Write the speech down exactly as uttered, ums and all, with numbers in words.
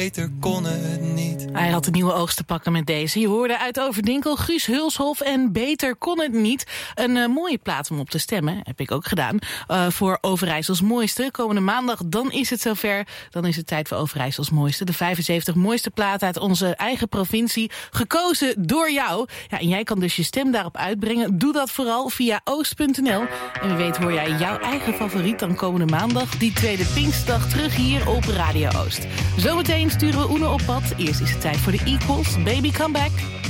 Beter kon het niet. Hij had de nieuwe oogst te pakken met deze. Je hoorde uit Overdinkel, Guus Hulshof en Beter kon het niet. Een uh, mooie plaat om op te stemmen, heb ik ook gedaan. Uh, voor Overijssels Mooiste. Komende maandag, dan is het zover. Dan is het tijd voor Overijssels Mooiste. De vijfenzeventig mooiste plaat uit onze eigen provincie. Gekozen door jou. Ja, en jij kan dus je stem daarop uitbrengen. Doe dat vooral via oost punt n l. En wie weet hoor jij jouw eigen favoriet dan komende maandag. Die tweede Pinksterdag terug hier op Radio Oost. Zometeen sturen we Oene op pad. Eerst is het tijd voor de Equals. Baby, come back.